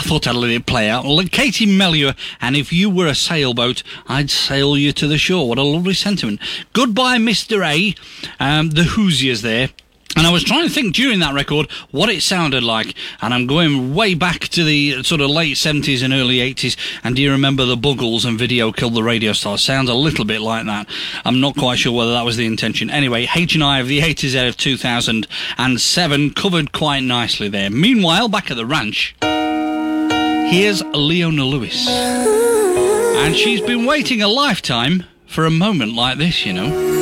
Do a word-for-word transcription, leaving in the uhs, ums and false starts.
I thought I'd let it play out. Well, Katie Melua, and if you were a sailboat, I'd sail you to the shore. What a lovely sentiment. Goodbye, Mister A. Um, the Hoosiers there. And I was trying to think during that record what it sounded like, and I'm going way back to the sort of late seventies and early eighties, and do you remember the Buggles and Video Killed the Radio Star? Sounds a little bit like that. I'm not quite sure whether that was the intention. Anyway, H and I of the A to Z of two thousand seven covered quite nicely there. Meanwhile, back at the ranch, here's Leona Lewis. And she's been waiting a lifetime for a moment like this, you know.